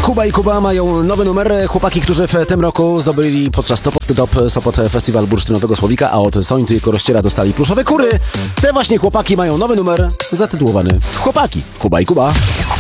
Kuba i Kuba mają nowy numer. Chłopaki, którzy w tym roku zdobyli podczas Top Sopot Festiwal Bursztynowego Słowika, a od Sońty i Korościera dostali pluszowe kury. Te właśnie chłopaki mają nowy numer zatytułowany Chłopaki. Kuba i Kuba.